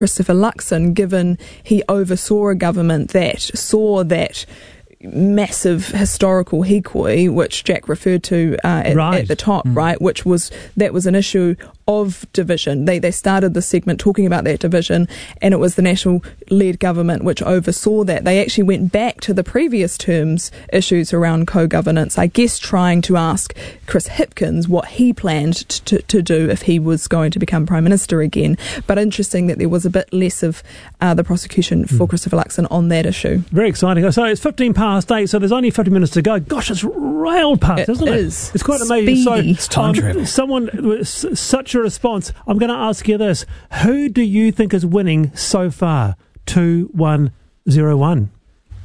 Christopher Luxon, given he oversaw a government that saw that massive historical hikoi, which Jack referred to at the top, right? That was an issue of division. They started the segment talking about that division, and it was the National-led government which oversaw that. They actually went back to the previous term's issues around co-governance, I guess trying to ask Chris Hipkins what he planned to do if he was going to become Prime Minister again. But interesting that there was a bit less of the prosecution for Christopher Luxon on that issue. Very exciting. So it's 8:15, so there's only 50 minutes to go. Gosh, it's railed past, isn't it? It is. It's quite amazing. So, it's time travel. Someone with such a response. I'm going to ask you this. Who do you think is winning so far? 2101.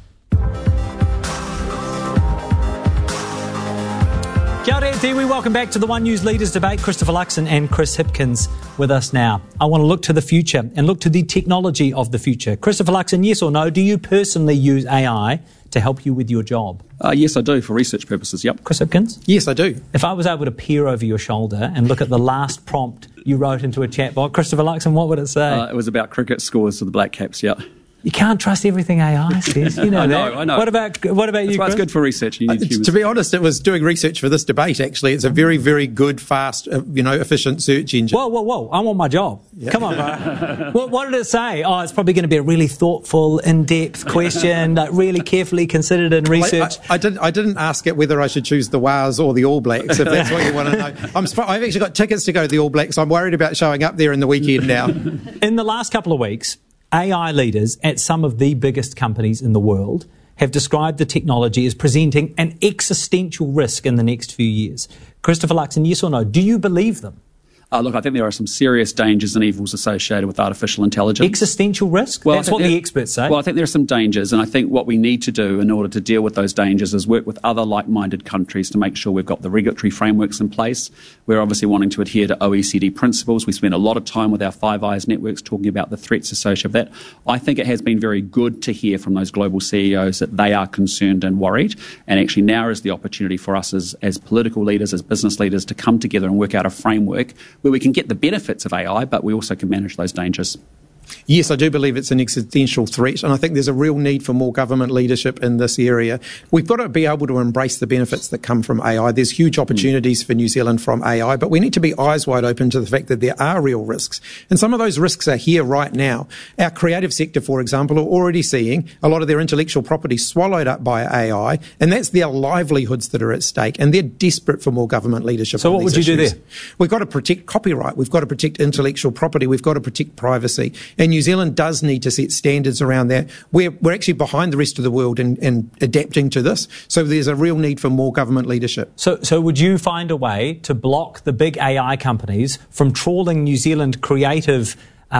Kia ora, Tiwi. Welcome back to the One News Leaders Debate. Christopher Luxon and Chris Hipkins with us now. I want to look to the future and look to the technology of the future. Christopher Luxon, yes or no, do you personally use AI to help you with your job? Yes, I do, for research purposes, yep. Chris Hipkins? Yes, I do. If I was able to peer over your shoulder and look at the last prompt you wrote into a chatbot, Christopher Luxon, what would it say? It was about cricket scores for the Black Caps, yeah. You can't trust everything AI says. You know I know. What about you, That's why Chris? it's good for research. You need humans. To be honest, it was doing research for this debate, actually. It's a very, very good, fast, efficient search engine. Whoa. I want my job. Yeah. Come on, bro. What did it say? Oh, it's probably going to be a really thoughtful, in-depth question, like really carefully considered and researched. I didn't ask it whether I should choose the Wars or the All Blacks, if that's what you want to know. I've actually got tickets to go to the All Blacks. I'm worried about showing up there in the weekend now. In the last couple of weeks, AI leaders at some of the biggest companies in the world have described the technology as presenting an existential risk in the next few years. Christopher Luxon, yes or no, do you believe them? Look, I think there are some serious dangers and evils associated with artificial intelligence. Existential risk? Well, that's what the experts say. Well, I think there are some dangers, and I think what we need to do in order to deal with those dangers is work with other like-minded countries to make sure we've got the regulatory frameworks in place. We're obviously wanting to adhere to OECD principles. We spend a lot of time with our Five Eyes networks talking about the threats associated with that. I think it has been very good to hear from those global CEOs that they are concerned and worried, and actually now is the opportunity for us as political leaders, as business leaders, to come together and work out a framework where we can get the benefits of AI, but we also can manage those dangers. Yes, I do believe it's an existential threat, and I think there's a real need for more government leadership in this area. We've got to be able to embrace the benefits that come from AI. There's huge opportunities for New Zealand from AI, but we need to be eyes wide open to the fact that there are real risks. And some of those risks are here right now. Our creative sector, for example, are already seeing a lot of their intellectual property swallowed up by AI, and that's their livelihoods that are at stake, and they're desperate for more government leadership. So what would you do there? We've got to protect copyright. We've got to protect intellectual property. We've got to protect privacy. And New Zealand does need to set standards around that. We're actually behind the rest of the world in adapting to this. So there's a real need for more government leadership. So would you find a way to block the big AI companies from trawling New Zealand creative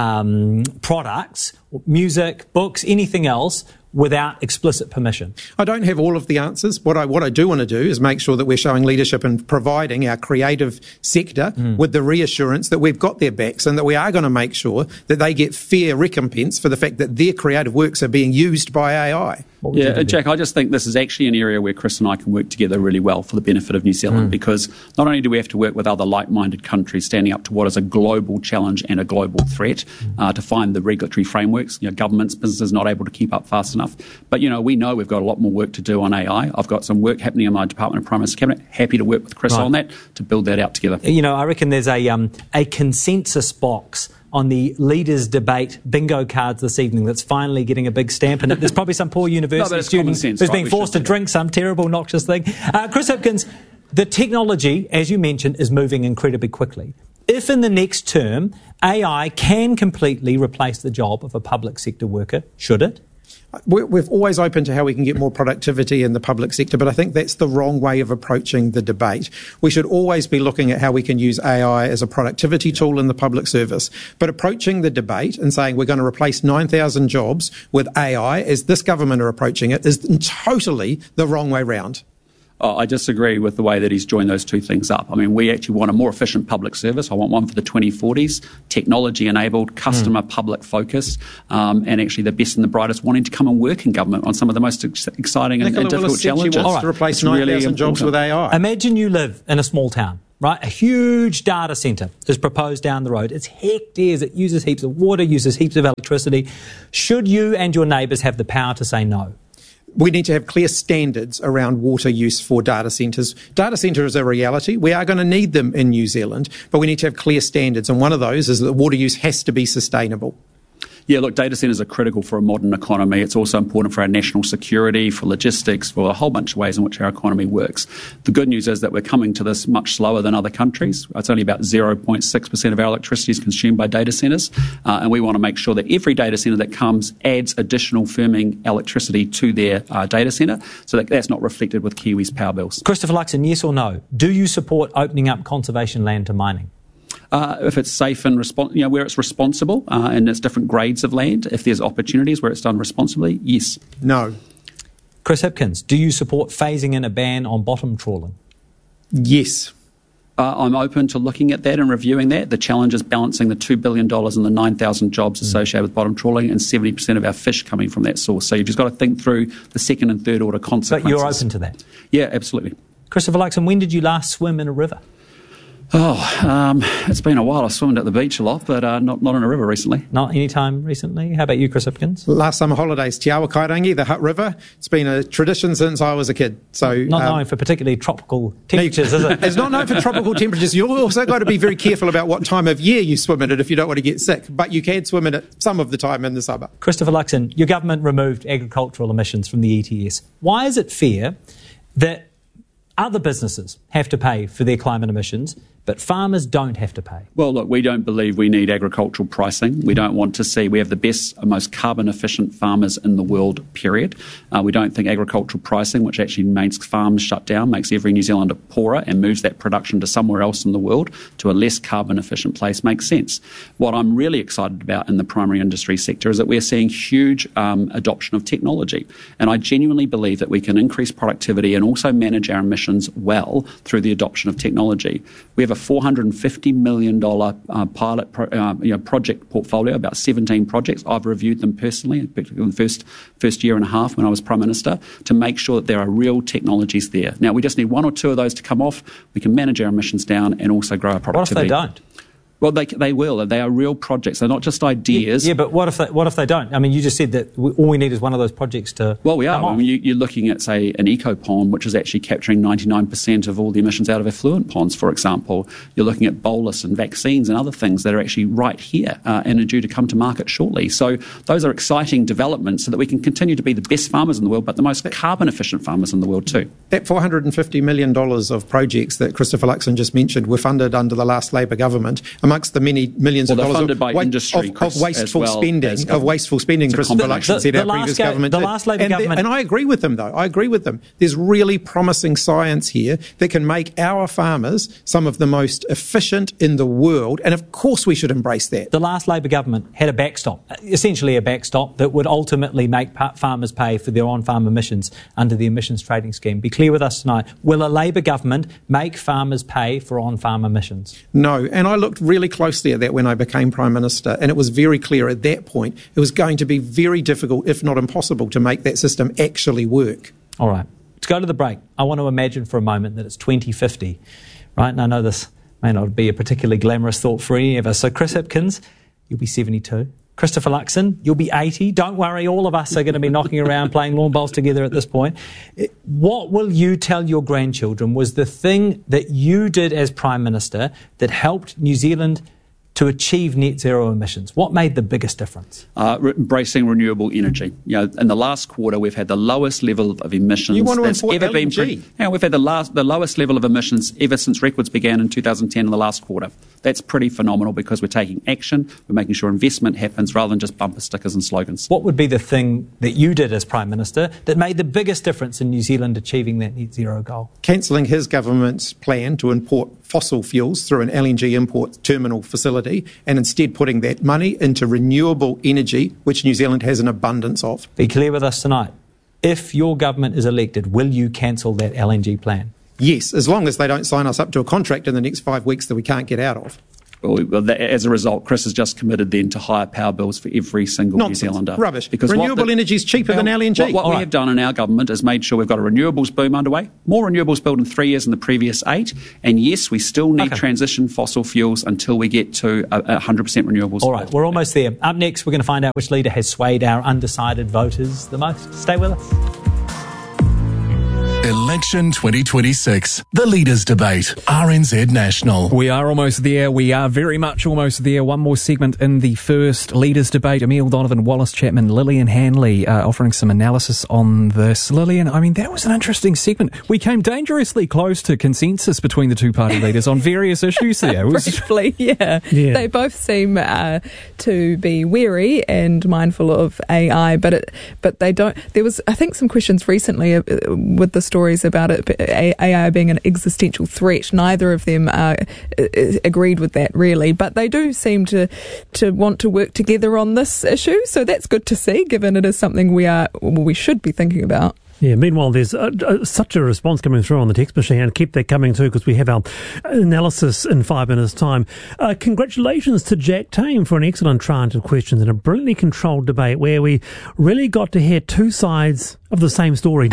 products, music, books, anything else, without explicit permission? I don't have all of the answers. What I do want to do is make sure that we're showing leadership and providing our creative sector with the reassurance that we've got their backs and that we are going to make sure that they get fair recompense for the fact that their creative works are being used by AI. Yeah, Jack, I just think this is actually an area where Chris and I can work together really well for the benefit of New Zealand, because not only do we have to work with other like-minded countries standing up to what is a global challenge and a global threat to find the regulatory frameworks, governments, businesses not able to keep up fast enough. But, we know we've got a lot more work to do on AI. I've got some work happening in my Department of Prime Minister's Cabinet. Happy to work with Chris on that to build that out together. I reckon there's a consensus box on the Leaders Debate bingo cards this evening that's finally getting a big stamp in it. There's probably some poor university student who's being forced to drink some terrible, noxious thing. Chris Hipkins, the technology, as you mentioned, is moving incredibly quickly. If in the next term AI can completely replace the job of a public sector worker, should it? We're always open to how we can get more productivity in the public sector, but I think that's the wrong way of approaching the debate. We should always be looking at how we can use AI as a productivity tool in the public service. But approaching the debate and saying we're going to replace 9,000 jobs with AI, as this government are approaching it, is totally the wrong way round. I disagree with the way that he's joined those two things up. I mean, we actually want a more efficient public service. I want one for the 2040s, technology-enabled, customer public focused, and actually the best and the brightest wanting to come and work in government on some of the most exciting and difficult challenges. She wants to replace 9,000 jobs with AI. Imagine you live in a small town right? A huge data centre is proposed down the road. It's hectares. It uses heaps of water, uses heaps of electricity. Should you and your neighbours have the power to say no? We need to have clear standards around water use for data centres. Data centres are a reality. We are going to need them in New Zealand, but we need to have clear standards. And one of those is that water use has to be sustainable. Yeah, look, data centres are critical for a modern economy. It's also important for our national security, for logistics, for a whole bunch of ways in which our economy works. The good news is that we're coming to this much slower than other countries. It's only about 0.6% of our electricity is consumed by data centres, and we want to make sure that every data centre that comes adds additional firming electricity to their data centre, so that that's not reflected with Kiwis' power bills. Christopher Luxon, yes or no? Do you support opening up conservation land to mining? If it's safe and where it's responsible, and there's different grades of land, if there's opportunities where it's done responsibly, yes. No. Chris Hipkins, do you support phasing in a ban on bottom trawling? Yes. I'm open to looking at that and reviewing that. The challenge is balancing the $2 billion and the 9,000 jobs associated with bottom trawling and 70% of our fish coming from that source. So you've just got to think through the second and third order consequences. But you're open to that? Yeah, absolutely. Christopher Luxon, when did you last swim in a river? It's been a while. I've swum at the beach a lot, but not in a river recently. Not any time recently? How about you, Chris Hipkins? Last summer holidays, Te Awa Kairangi, the Hutt River. It's been a tradition since I was a kid. So not known for particularly tropical temperatures, is it? It's not known for tropical temperatures. You've also got to be very careful about what time of year you swim in it if you don't want to get sick. But you can swim in it some of the time in the summer. Christopher Luxon, your government removed agricultural emissions from the ETS. Why is it fair that other businesses have to pay for their climate emissions, but farmers don't have to pay? Well, look, we don't believe we need agricultural pricing. We don't want to see we have the best, most carbon efficient farmers in the world, period. We don't think agricultural pricing, which actually makes farms shut down, makes every New Zealander poorer and moves that production to somewhere else in the world, to a less carbon efficient place, makes sense. What I'm really excited about in the primary industry sector is that we're seeing huge adoption of technology. And I genuinely believe that we can increase productivity and also manage our emissions well through the adoption of technology. We have a $450 million pilot project portfolio, about 17 projects. I've reviewed them personally, particularly in the first year and a half when I was Prime Minister, to make sure that there are real technologies there. Now, we just need one or two of those to come off. We can manage our emissions down and also grow our productivity. What if they don't? Well, they will. They are real projects. They're not just ideas. Yeah, but what if they don't? I mean, you just said that all we need is one of those projects to Well, we are. I mean, you're looking at, say, an eco pond, which is actually capturing 99% of all the emissions out of effluent ponds, for example. You're looking at bolus and vaccines and other things that are actually right here and are due to come to market shortly. So those are exciting developments so that we can continue to be the best farmers in the world, but the most carbon-efficient farmers in the world too. That $450 million of projects that Christopher Luxon just mentioned were funded under the last Labor government, amongst the many millions of dollars funded by industry, of wasteful spending. Christopher Luxon said our previous government did. The last Labor government. And I agree with them, though. I agree with them. There's really promising science here that can make our farmers some of the most efficient in the world, and of course we should embrace that. The last Labor government had a backstop, essentially a backstop that would ultimately make farmers pay for their on-farm emissions under the emissions trading scheme. Be clear with us tonight. Will a Labor government make farmers pay for on-farm emissions? No, and I looked really closely at that when I became Prime Minister, and it was very clear at that point it was going to be very difficult, if not impossible, to make that system actually work. All right, let's go to the break. I want to imagine for a moment that it's 2050, right? And I know this may not be a particularly glamorous thought for any of us. So Chris Hipkins, you'll be 72. Christopher Luxon, you'll be 80. Don't worry, all of us are going to be knocking around playing lawn bowls together at this point. What will you tell your grandchildren was the thing that you did as Prime Minister that helped New Zealand to achieve net zero emissions? What made the biggest difference? Embracing renewable energy. In the last quarter, we've had the lowest level of emissions that's ever been. We've had the lowest level of emissions ever since records began in 2010 in the last quarter. That's pretty phenomenal because we're taking action, we're making sure investment happens rather than just bumper stickers and slogans. What would be the thing that you did as Prime Minister that made the biggest difference in New Zealand achieving that net zero goal? Cancelling his government's plan to import fossil fuels through an LNG import terminal facility and instead putting that money into renewable energy, which New Zealand has an abundance of. Be clear with us tonight. If your government is elected, will you cancel that LNG plan? Yes, as long as they don't sign us up to a contract in the next 5 weeks that we can't get out of. As a result, Chris has just committed then to higher power bills for every single New Zealander. Rubbish. Because renewable energy is cheaper than LNG. What we have done in our government is made sure we've got a renewables boom underway. More renewables built in 3 years than the previous 8. And yes, we still need transition fossil fuels until we get to 100% renewables. All right, we're almost there. Up next, we're going to find out which leader has swayed our undecided voters the most. Stay with us. Election 2026, the Leaders' Debate, RNZ National. We are almost there. We are very much almost there. One more segment in the first Leaders' Debate. Emile Donovan, Wallace Chapman, Lillian Hanley offering some analysis on this. Lillian, I mean, that was an interesting segment. We came dangerously close to consensus between the two party leaders on various issues there. Briefly, yeah. They both seem to be wary and mindful of AI, but they don't. There was, I think, some questions recently with the stories about it, AI being an existential threat. Neither of them agreed with that, really, but they do seem to want to work together on this issue, so that's good to see, given it is something we should be thinking about. Yeah, meanwhile, there's such a response coming through on the text machine, and keep that coming too, because we have our analysis in 5 minutes' time. Congratulations to Jack Tame for an excellent tranche of questions and a brilliantly controlled debate where we really got to hear two sides of the same story.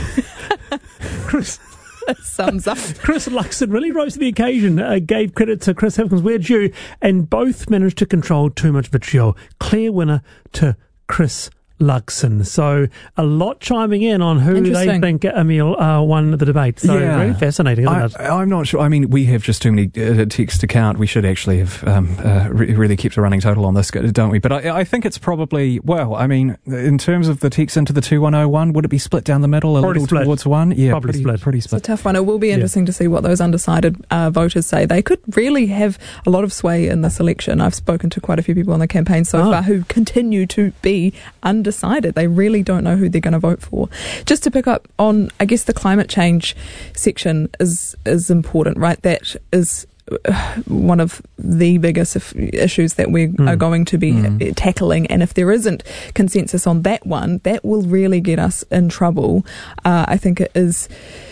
Chris. Sums up. Chris Luxon really rose to the occasion, gave credit to Chris Hipkins, we're due, and both managed to control too much vitriol. Clear winner to Chris Luxon. So a lot chiming in on who they think Emile won the debate. So very fascinating, isn't it? I'm not sure. I mean, we have just too many texts to count. We should actually have really kept a running total on this, don't we? But I think it's probably, well, I mean, in terms of the text into the 2101, would it be split down the middle a little towards one? Yeah, probably split. Pretty split. It's a tough one. It will be interesting to see what those undecided voters say. They could really have a lot of sway in this election. I've spoken to quite a few people on the campaign so far who continue to be undecided. They really don't know who they're going to vote for. Just to pick up on, I guess, the climate change section is important, right? That is one of the biggest issues that we are going to be tackling, and if there isn't consensus on that one, that will really get us in trouble. I think it is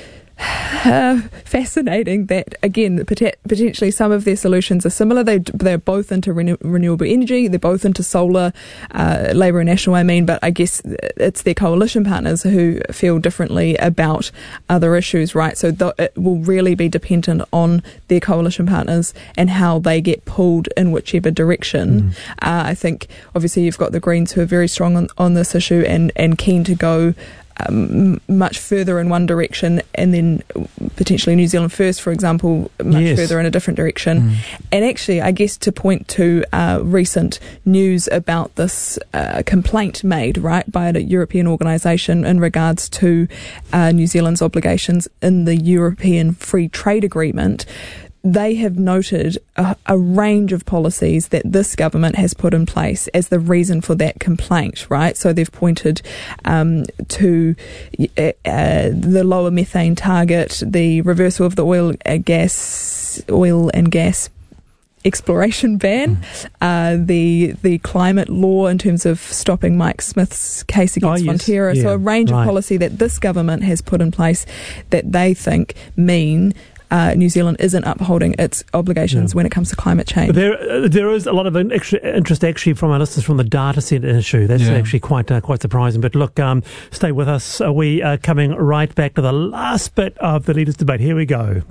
fascinating that, again, potentially some of their solutions are similar. They're both into renewable energy, they're both into solar, Labour and National, but I guess it's their coalition partners who feel differently about other issues, right? So it will really be dependent on their coalition partners and how they get pulled in whichever direction. I think, obviously, you've got the Greens who are very strong on this issue and keen to go much further in one direction, and then potentially New Zealand First, for example, much further in a different direction. And actually, I guess to point to recent news about this complaint made, right, by a European organisation in regards to New Zealand's obligations in the European Free Trade Agreement, they have noted a range of policies that this government has put in place as the reason for that complaint, right? So they've pointed to the lower methane target, the reversal of the oil and gas exploration ban, the climate law in terms of stopping Mike Smith's case against Fonterra. So a range of policy that this government has put in place that they think mean New Zealand isn't upholding its obligations when it comes to climate change. There is a lot of interest actually from our listeners from the data centre issue. That's actually quite surprising. But look, stay with us. We are coming right back to the last bit of the Leaders' Debate. Here we go.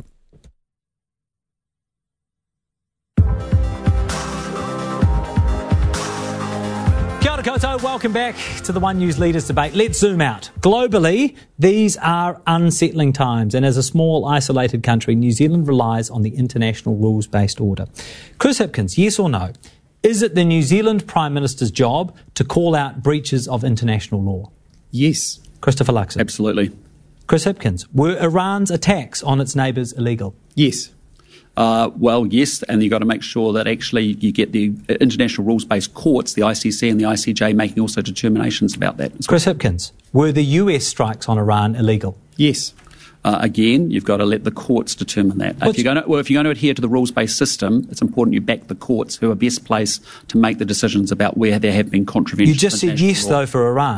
Kia ora koutou, welcome back to the One News Leaders Debate. Let's zoom out. Globally, these are unsettling times, and as a small, isolated country, New Zealand relies on the international rules-based order. Chris Hipkins, yes or no? Is it the New Zealand Prime Minister's job to call out breaches of international law? Yes. Christopher Luxon? Absolutely. Chris Hipkins, were Iran's attacks on its neighbours illegal? Yes. Well, yes, and you've got to make sure that actually you get the international rules-based courts, the ICC and the ICJ, making also determinations about that. Chris Hipkins, were the US strikes on Iran illegal? Yes. Again, you've got to let the courts determine that. If you're going to adhere to the rules-based system, it's important you back the courts, who are best placed to make the decisions about where there have been contraventions. You just said yes, though, for Iran.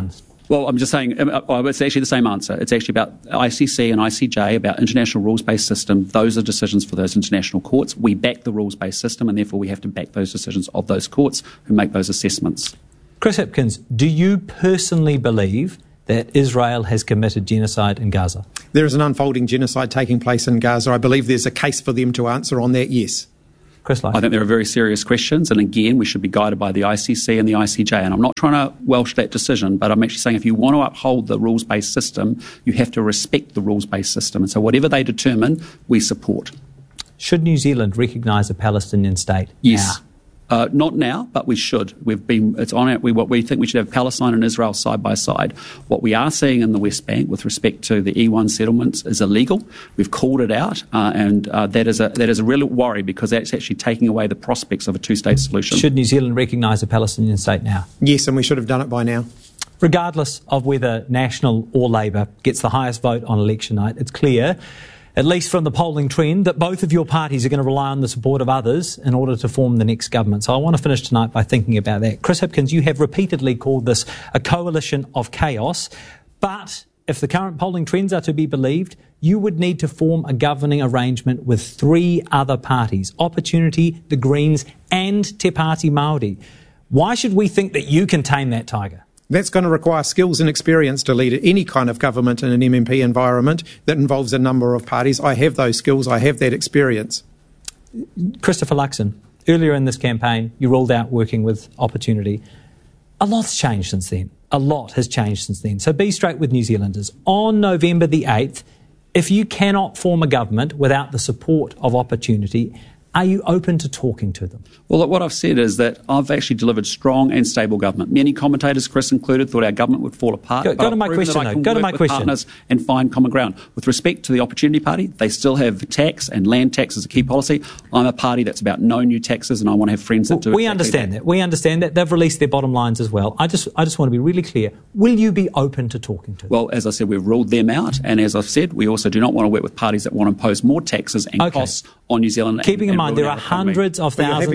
Well, I'm just saying it's actually the same answer. It's actually about ICC and ICJ, about international rules-based system. Those are decisions for those international courts. We back the rules-based system, and therefore we have to back those decisions of those courts who make those assessments. Chris Hipkins, do you personally believe that Israel has committed genocide in Gaza? There is an unfolding genocide taking place in Gaza. I believe there's a case for them to answer on that, yes. Chris Light. I think there are very serious questions, and again, we should be guided by the ICC and the ICJ. And I'm not trying to welsh that decision, but I'm actually saying if you want to uphold the rules-based system, you have to respect the rules-based system. And so whatever they determine, we support. Should New Zealand recognise a Palestinian state? Yes. Now? Not now, but we should. It's on it. We think we should have Palestine and Israel side by side. What we are seeing in the West Bank with respect to the E1 settlements is illegal. We've called it out, and that is a real worry because that's actually taking away the prospects of a two-state solution. Should New Zealand recognise a Palestinian state now? Yes, and we should have done it by now. Regardless of whether National or Labour gets the highest vote on election night, it's clear, at least from the polling trend, that both of your parties are going to rely on the support of others in order to form the next government. So I want to finish tonight by thinking about that. Chris Hipkins, you have repeatedly called this a coalition of chaos, but if the current polling trends are to be believed, you would need to form a governing arrangement with 3 other parties, Opportunity, the Greens and Te Pāti Māori. Why should we think that you can tame that tiger? That's going to require skills and experience to lead any kind of government in an MMP environment that involves a number of parties. I have those skills. I have that experience. Christopher Luxon, earlier in this campaign, you ruled out working with Opportunity. A lot's changed since then. A lot has changed since then. So be straight with New Zealanders. On November the 8th, if you cannot form a government without the support of Opportunity, are you open to talking to them? Well, what I've said is that I've actually delivered strong and stable government. Many commentators, Chris included, thought our government would fall apart. Go to my question, though. Go to my question. Partners and find common ground. With respect to the Opportunity Party, they still have tax and land tax as a key policy. I'm a party that's about no new taxes, and I want to have friends that do. We understand that. We understand that. They've released their bottom lines as well. I just want to be really clear. Will you be open to talking to them? Well, as I said, we've ruled them out, and as I've said, we also do not want to work with parties that want to impose more taxes and costs on New Zealand. Keeping in mind, there are hundreds of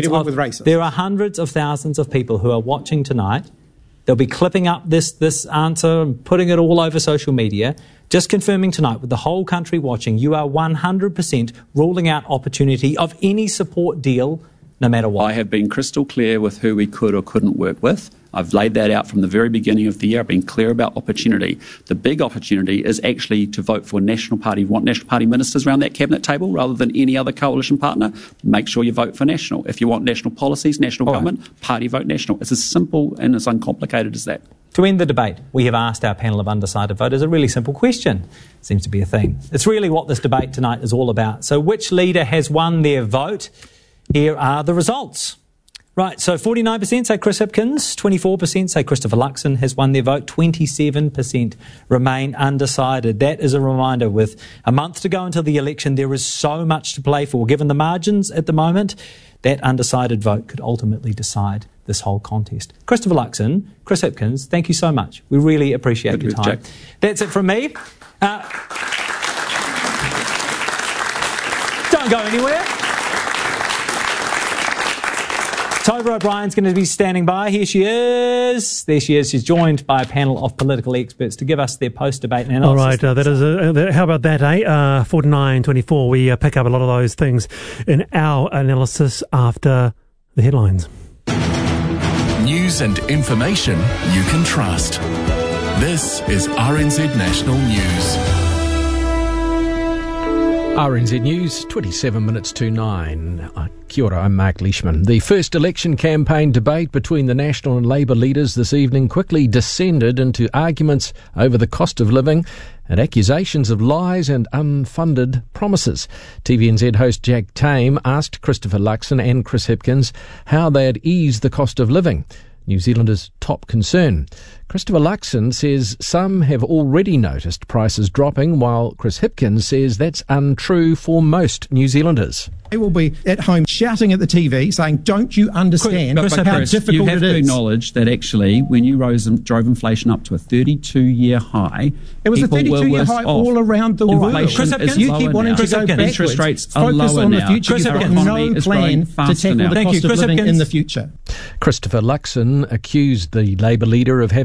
thousands of people who are watching tonight. They'll be clipping up this answer and putting it all over social media. Just confirming tonight, with the whole country watching, you are 100% ruling out Opportunity of any support deal, no matter what. I have been crystal clear with who we could or couldn't work with. I've laid that out from the very beginning of the year. I've been clear about Opportunity. The big opportunity is actually to vote for National Party. We want National Party ministers around that cabinet table rather than any other coalition partner. Make sure you vote for National. If you want national policies, national government, party vote National. It's as simple and as uncomplicated as that. To end the debate, we have asked our panel of undecided voters a really simple question. Seems to be a theme. It's really what this debate tonight is all about. So which leader has won their vote? Here are the results. Right, so 49% say Chris Hipkins, 24% say Christopher Luxon has won their vote, 27% remain undecided. That is a reminder, with a month to go until the election, there is so much to play for. Given the margins at the moment, that undecided vote could ultimately decide this whole contest. Christopher Luxon, Chris Hipkins, thank you so much. We really appreciate your time. Jack. That's it from me. Don't go anywhere. Tova O'Brien's going to be standing by. Here she is. There she is. She's joined by a panel of political experts to give us their post-debate analysis. All right, that is. How about that, 49-24. We pick up a lot of those things in our analysis after the headlines. News and information you can trust. This is RNZ National News. RNZ News, 27 minutes to 9. Kia ora, I'm Mark Leishman. The first election campaign debate between the National and Labour leaders this evening quickly descended into arguments over the cost of living and accusations of lies and unfunded promises. TVNZ host Jack Tame asked Christopher Luxon and Chris Hipkins how they had eased the cost of living, New Zealanders' top concern. Christopher Luxon says some have already noticed prices dropping, while Chris Hipkins says that's untrue for most New Zealanders. They will be at home shouting at the TV saying, don't you understand how difficult it is? You have to acknowledge that actually when you drove inflation up to a 32-year high, it was a 32-year high all around the world. You keep wanting to go backwards. Interest rates are lower Focus on the now. future. You've got no plan to tackle the cost of living in the future. Christopher Luxon accused the Labour leader of having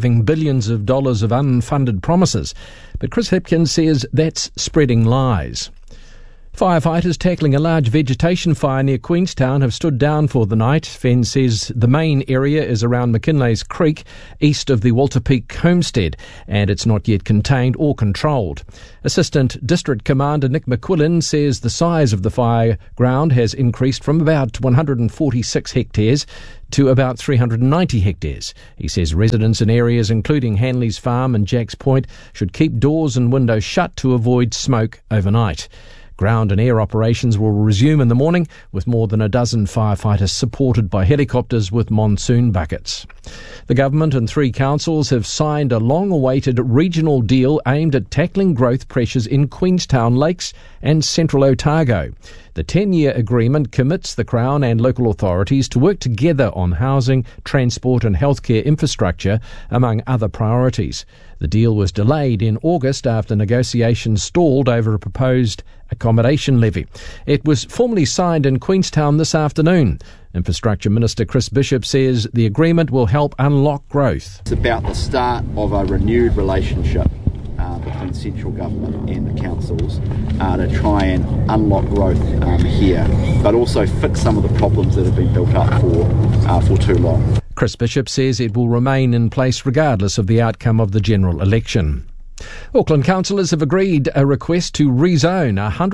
scrapping billions of dollars of unfunded promises. But Chris Hipkins says that's spreading lies. Firefighters tackling a large vegetation fire near Queenstown have stood down for the night. Fenn says the main area is around McKinley's Creek, east of the Walter Peak homestead, and it's not yet contained or controlled. Assistant District Commander Nick McQuillan says the size of the fire ground has increased from about 146 hectares to about 390 hectares. He says residents in areas including Hanley's Farm and Jacks Point should keep doors and windows shut to avoid smoke overnight. Ground and air operations will resume in the morning, with more than a dozen firefighters supported by helicopters with monsoon buckets. The government and 3 councils have signed a long-awaited regional deal aimed at tackling growth pressures in Queenstown Lakes and Central Otago. The 10-year agreement commits the Crown and local authorities to work together on housing, transport and healthcare infrastructure, among other priorities. The deal was delayed in August after negotiations stalled over a proposed accommodation levy. It was formally signed in Queenstown this afternoon. Infrastructure Minister Chris Bishop says the agreement will help unlock growth. It's about the start of a renewed relationship between central government and the councils to try and unlock growth here, but also fix some of the problems that have been built up for too long. Chris Bishop says it will remain in place regardless of the outcome of the general election. Auckland councillors have agreed a request to rezone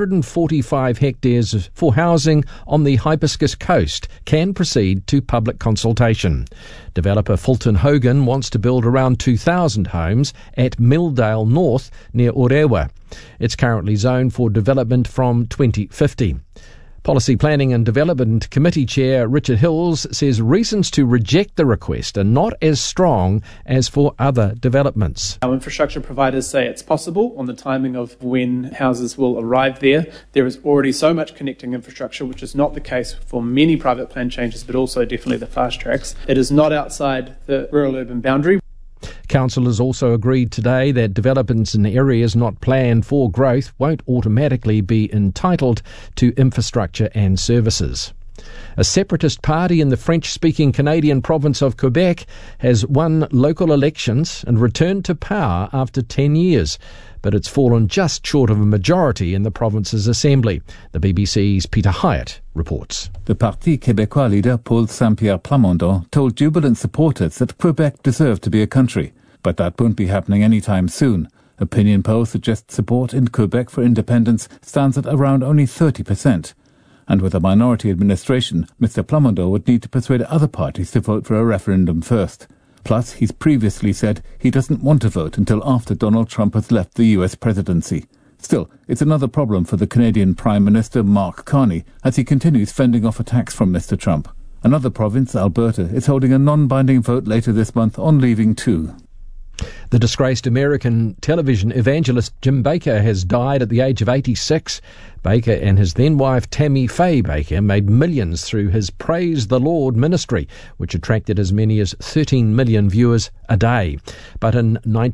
145 hectares for housing on the Hibiscus coast can proceed to public consultation. Developer Fulton Hogan wants to build around 2,000 homes at Milldale North near Orewa. It's currently zoned for development from 2050. Policy Planning and Development Committee Chair Richard Hills says reasons to reject the request are not as strong as for other developments. Our infrastructure providers say it's possible on the timing of when houses will arrive there. There is already so much connecting infrastructure, which is not the case for many private plan changes, but also definitely the fast tracks. It is not outside the rural-urban boundary. Councillors also agreed today that developments in areas not planned for growth won't automatically be entitled to infrastructure and services. A separatist party in the French-speaking Canadian province of Quebec has won local elections and returned to power after 10 years, but it's fallen just short of a majority in the province's assembly. The BBC's Peter Hyatt reports. The Parti Québécois leader Paul Saint-Pierre Plamondon told jubilant supporters that Quebec deserved to be a country, but that won't be happening anytime soon. Opinion polls suggest support in Quebec for independence stands at around only 30%. And with a minority administration, Mr. Plamondon would need to persuade other parties to vote for a referendum first. Plus, he's previously said he doesn't want to vote until after Donald Trump has left the US presidency. Still, it's another problem for the Canadian Prime Minister Mark Carney as he continues fending off attacks from Mr. Trump. Another province, Alberta, is holding a non-binding vote later this month on leaving too. The disgraced American television evangelist Jim Bakker has died at the age of 86. Baker and his then-wife Tammy Faye Baker made millions through his Praise the Lord ministry, which attracted as many as 13 million viewers a day. But in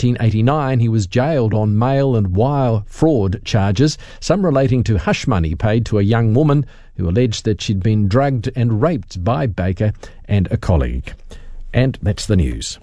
1989 he was jailed on mail and wire fraud charges, some relating to hush money paid to a young woman who alleged that she'd been drugged and raped by Baker and a colleague. And that's the news.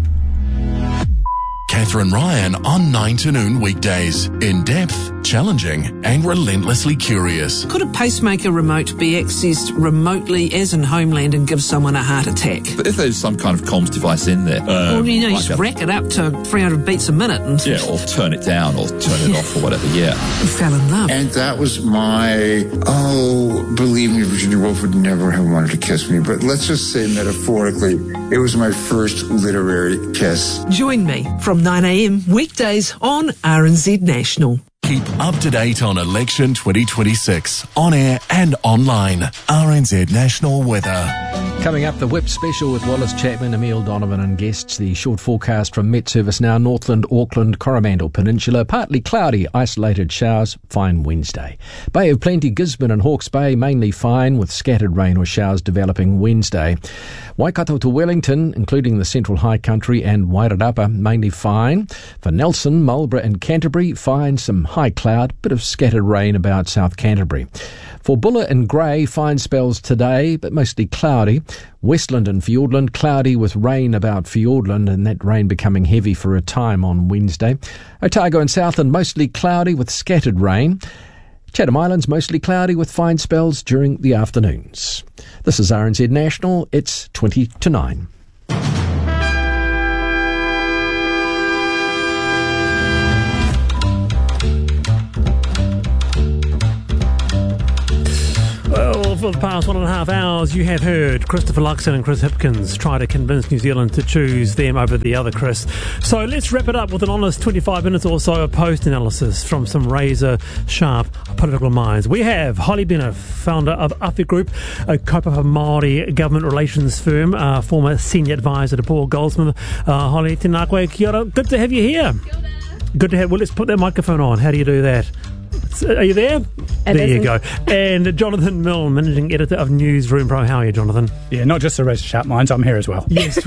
Catherine Ryan on 9 to noon weekdays. In depth, challenging and relentlessly curious. Could a pacemaker remote be accessed remotely as in Homeland and give someone a heart attack? But if there's some kind of comms device in there... well, you just rack it up to 300 beats a minute. And or turn it down or turn it off or whatever, You fell in love. And that was my, believe me, Virginia Woolf would never have wanted to kiss me. But let's just say metaphorically, it was my first literary kiss. Join me from 9 a.m. weekdays on RNZ National. Keep up to date on election 2026 on air and online. RNZ National Weather. Coming up, the Whip Special with Wallace Chapman, Emile Donovan and guests. The short forecast from Met Service now. Northland, Auckland, Coromandel Peninsula. Partly cloudy, isolated showers. Fine Wednesday. Bay of Plenty, Gisborne and Hawke's Bay mainly fine with scattered rain or showers developing Wednesday. Waikato to Wellington, including the Central High Country and Wairarapa, mainly fine. For Nelson, Marlborough and Canterbury, fine, some high cloud, bit of scattered rain about South Canterbury. For Buller and Grey, fine spells today, but mostly cloudy. Westland and Fiordland, cloudy with rain about Fiordland, and that rain becoming heavy for a time on Wednesday. Otago and Southland, mostly cloudy with scattered rain. Chatham Islands, mostly cloudy with fine spells during the afternoons. This is RNZ National. It's 20 to 9. Well, for the past 1.5 hours, you have heard Christopher Luxon and Chris Hipkins try to convince New Zealand to choose them over the other Chris. So let's wrap it up with an honest 25 minutes or so of post-analysis from some razor-sharp political minds. We have Holly Bennett, founder of Awhi Group, a kaupapa Māori government relations firm, former senior advisor to Paul Goldsmith. Holly, tēnā koe, kia ora. Good to have you here. Good to have. Well, let's put that microphone on. How do you do that? Are you there? There you go. And Jonathan Milne, managing editor of Newsroom Pro. How are you, Jonathan? Yeah, not just the razor-sharp minds. I'm here as well. Yes.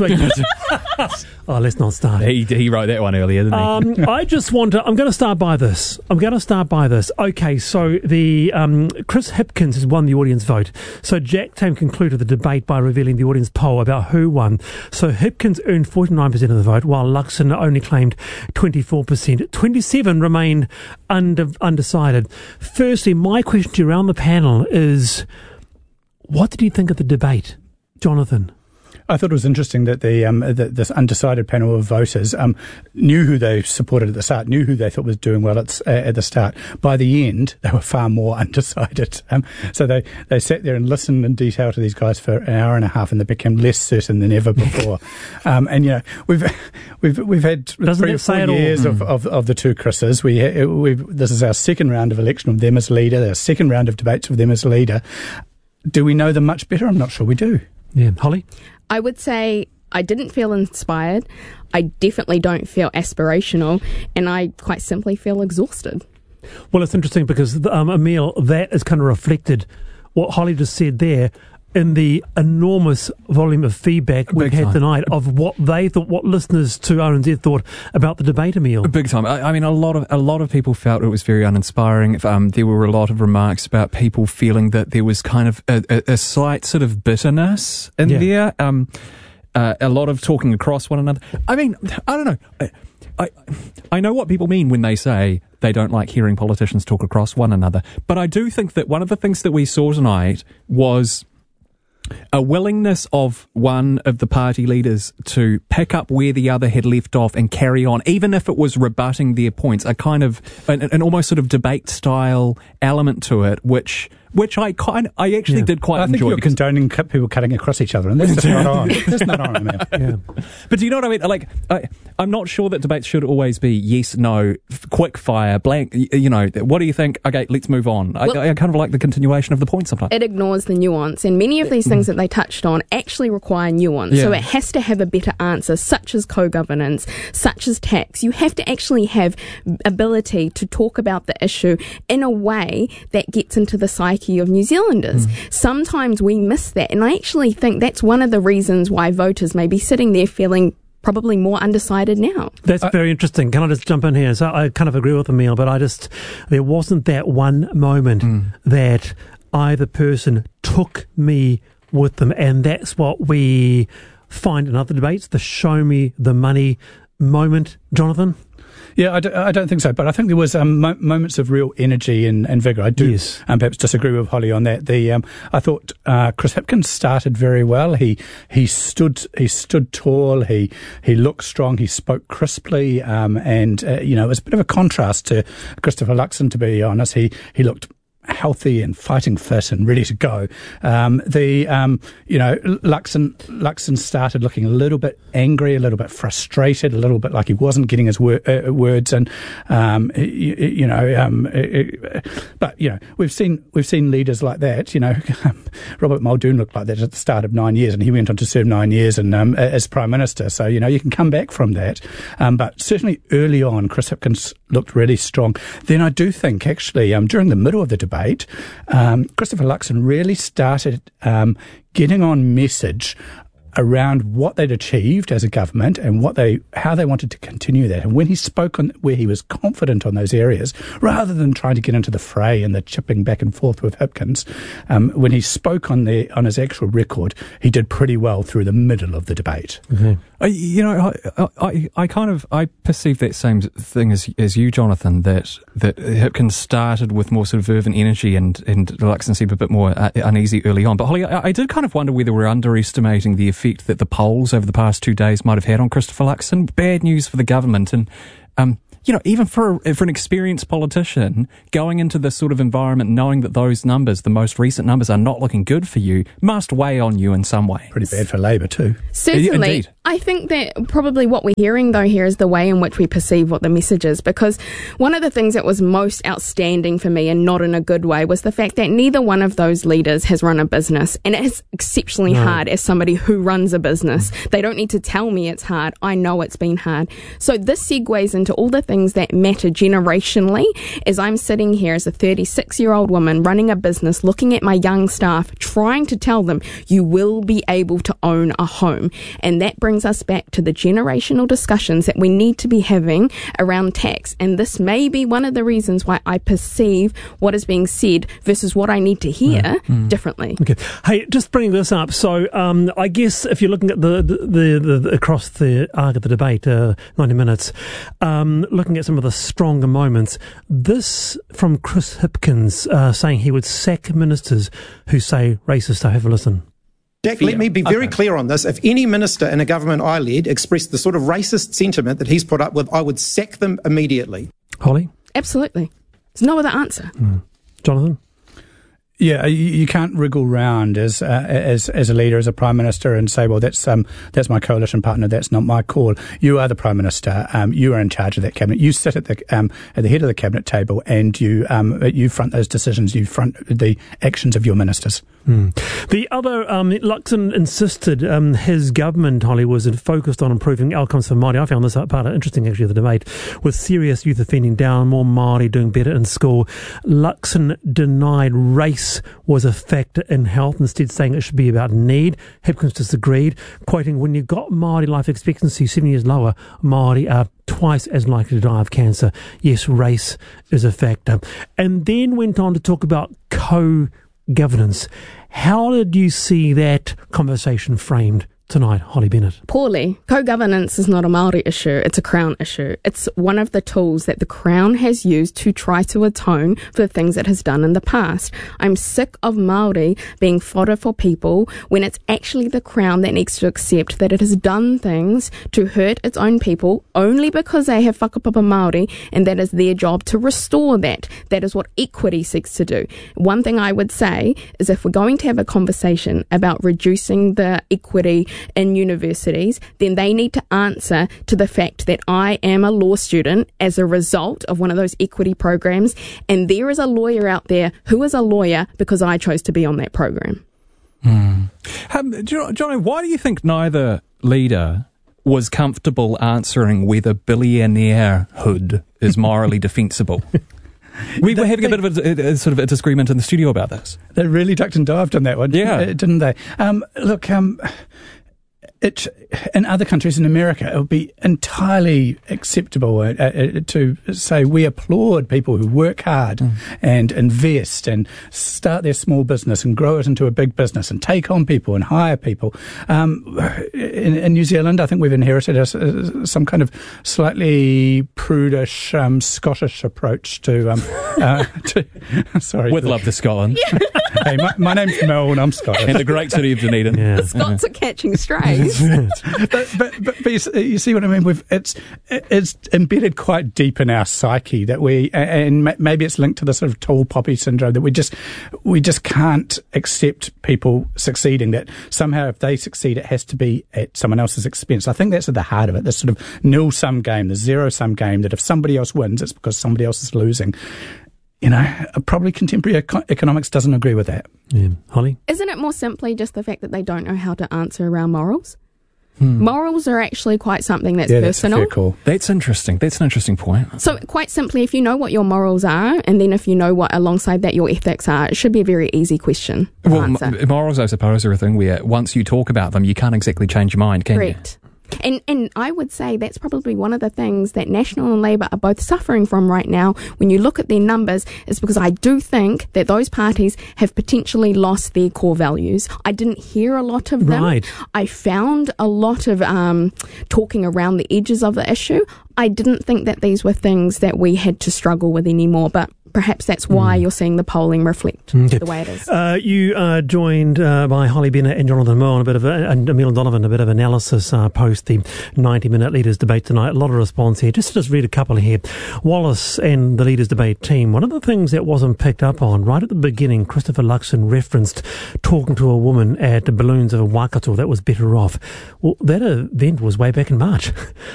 Oh, let's not start. He wrote that one earlier, didn't he? I just want to... I'm going to start by this. Okay, so the Chris Hipkins has won the audience vote. So Jack Tame concluded the debate by revealing the audience poll about who won. So Hipkins earned 49% of the vote, while Luxon only claimed 24%. 27 remained undecided. Firstly, my question to you around the panel is, what did you think of the debate, Jonathan? I thought it was interesting that this undecided panel of voters knew who they supported at the start, knew who they thought was doing well at the start. By the end, they were far more undecided. So they sat there and listened in detail to these guys for an hour and a half, and they became less certain than ever before. And you know, we've had 3 or 4 years of the two Chris's. This is our second round of election of them as leader, our second round of debates with them as leader. Do we know them much better? I'm not sure we do. Yeah, Holly? I would say I didn't feel inspired. I definitely don't feel aspirational, and I quite simply feel exhausted. Well, it's interesting because, Emile, that is kind of reflected what Holly just said there in the enormous volume of feedback we've had tonight of what they thought, what listeners to RNZ thought about the debate, Emile. Big time. I mean, a lot of people felt it was very uninspiring. There were a lot of remarks about people feeling that there was kind of a slight sort of bitterness in there. A lot of talking across one another. I mean, I don't know. I know what people mean when they say they don't like hearing politicians talk across one another. But I do think that one of the things that we saw tonight was a willingness of one of the party leaders to pick up where the other had left off and carry on, even if it was rebutting their points, a kind of an almost sort of debate style element to it, which I actually did quite enjoy. I think you're condoning people cutting across each other, and that's just not on. That's not on, man. Yeah. But do you know what I mean? Like, I'm not sure that debates should always be yes, no, quick fire, blank. You know, what do you think? Okay, let's move on. Well, I kind of like the continuation of the point sometimes. It ignores the nuance, and many of these things that they touched on actually require nuance. Yeah. So it has to have a better answer, such as co-governance, such as tax. You have to actually have ability to talk about the issue in a way that gets into the psyche of New Zealanders. Sometimes we miss that, and I actually think that's one of the reasons why voters may be sitting there feeling probably more undecided now. That's very interesting. Can I just jump in here? So I kind of agree with Emile, but there wasn't that one moment that either person took me with them, and that's what we find in other debates, the show me the money moment. Jonathan? Yeah, I don't think so, but I think there was moments of real energy and vigour. I do perhaps disagree with Holly on that. I thought Chris Hipkins started very well. He stood tall. He looked strong. He spoke crisply, and you know, it was a bit of a contrast to Christopher Luxon, to be honest. He looked healthy and fighting fit and ready to go. Luxon started looking a little bit angry, a little bit frustrated, a little bit like he wasn't getting his words. And but you know, we've seen leaders like that. You know, Robert Muldoon looked like that at the start of 9 years, and he went on to serve 9 years and as Prime Minister. So you know, you can come back from that. But certainly early on, Chris Hipkins looked really strong. Then I do think actually during the middle of the debate, Christopher Luxon really started getting on message around what they'd achieved as a government and how they wanted to continue that. And when he spoke on where he was confident on those areas, rather than trying to get into the fray and the chipping back and forth with Hipkins, when he spoke on his actual record, he did pretty well through the middle of the debate. Mm-hmm. I perceive that same thing as you, Jonathan, that Hipkins started with more sort of fervent energy and Luxon seemed a bit more uneasy early on. But Holly, I did kind of wonder whether we're underestimating the effect that the polls over the past 2 days might have had on Christopher Luxon. Bad news for the government, and even for an experienced politician, going into this sort of environment, knowing that those numbers, the most recent numbers, are not looking good for you, must weigh on you in some way. Pretty bad for Labour too. Certainly. Indeed. I think that probably what we're hearing, though, here is the way in which we perceive what the message is, because one of the things that was most outstanding for me, and not in a good way, was the fact that neither one of those leaders has run a business, and it is exceptionally hard as somebody who runs a business. They don't need to tell me it's hard. I know it's been hard. So this segues into all the things that matter generationally, as I'm sitting here as a 36-year-old woman running a business, looking at my young staff, trying to tell them you will be able to own a home. And that brings us back to the generational discussions that we need to be having around tax. And this may be one of the reasons why I perceive what is being said versus what I need to hear differently. Okay. Hey, just bringing this up. So I guess if you're looking at the across the arc of the debate, 90 minutes, looking at some of the stronger moments, this from Chris Hipkins saying he would sack ministers who say racist stuff. Have a listen. Jack, let me be very clear on this. If any minister in a government I led expressed the sort of racist sentiment that he's put up with, I would sack them immediately. Holly? Absolutely. There's no other answer. Jonathan? Yeah, you can't wriggle round as a leader, as a prime minister, and say, well, that's my coalition partner. That's not my call. You are the prime minister. You are in charge of that cabinet. You sit at the head of the cabinet table, and you front those decisions. You front the actions of your ministers. The other, Luxon insisted his government, Holly, was focused on improving outcomes for Māori. I found this part interesting, actually, of the debate, with serious youth offending down, more Māori doing better in school. Luxon denied race was a factor in health, instead saying it should be about need. Hipkins disagreed, quoting, when you've got Māori life expectancy 7 years lower, Māori are twice as likely to die of cancer. Yes, race is a factor. And then went on to talk about co-governance. How did you see that conversation framed tonight, Holly Bennett? Poorly. Co-governance is not a Māori issue, it's a Crown issue. It's one of the tools that the Crown has used to try to atone for the things it has done in the past. I'm sick of Māori being fodder for people when it's actually the Crown that needs to accept that it has done things to hurt its own people only because they have whakapapa Māori, and that is their job to restore that. That is what equity seeks to do. One thing I would say is if we're going to have a conversation about reducing the equity in universities, then they need to answer to the fact that I am a law student as a result of one of those equity programs, and there is a lawyer out there who is a lawyer because I chose to be on that program. Johnny, why do you think neither leader was comfortable answering whether billionairehood is morally defensible? We were having a bit of a sort of a disagreement in the studio about this. They really ducked and dived on that one, didn't they? Look, in other countries, in America, it would be entirely acceptable to say we applaud people who work hard and invest and start their small business and grow it into a big business and take on people and hire people. In New Zealand, I think we've inherited some kind of slightly prudish Scottish approach to sorry. With love to Scotland. Yeah. Hey, my name's Mel and I'm Scottish. And the great city of Dunedin. Yeah. The Scots are catching strays. but you see what I mean? It's embedded quite deep in our psyche that and maybe it's linked to the sort of tall poppy syndrome, that we just can't accept people succeeding, that somehow if they succeed it has to be at someone else's expense. I think that's at the heart of it, this sort of nil-sum game, the zero-sum game, that if somebody else wins it's because somebody else is losing. You know, probably contemporary economics doesn't agree with that. Yeah. Holly? Isn't it more simply just the fact that they don't know how to answer around morals? Morals are actually quite something that's personal. That's a fair call. That's interesting. That's an interesting point. So quite simply, if you know what your morals are, and then if you know what alongside that your ethics are, it should be a very easy question to answer. Morals, I suppose, are a thing where once you talk about them, you can't exactly change your mind, can you? Correct. And I would say that's probably one of the things that National and Labour are both suffering from right now when you look at their numbers, is because I do think that those parties have potentially lost their core values. I didn't hear a lot of them. Right. I found a lot of talking around the edges of the issue. I didn't think that these were things that we had to struggle with anymore, but perhaps that's why you're seeing the polling reflect the way it is. You are joined by Holly Bennett and Jonathan Moore and Emile Donovan, a bit of analysis post the 90-minute Leaders Debate tonight. A lot of response here. Just read a couple here. Wallace and the Leaders Debate team. One of the things that wasn't picked up on right at the beginning, Christopher Luxon referenced talking to a woman at the Balloons of Waikato that was better off. Well, that event was way back in March.